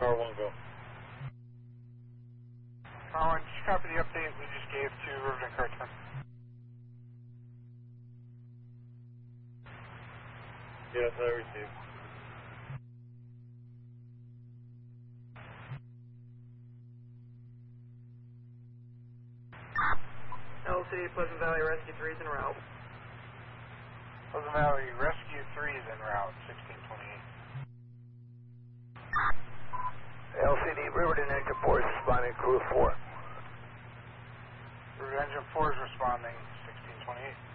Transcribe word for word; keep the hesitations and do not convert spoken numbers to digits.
Car one go. Car one, just copy the update we just gave to Riverton Car ten. Yes, I received. L C D Pleasant Valley Rescue three is en route. Pleasant Valley Rescue three is en route, sixteen twenty-eight. L C D Riverton Engine four is responding, crew four. Riverton Engine four is responding, sixteen twenty-eight.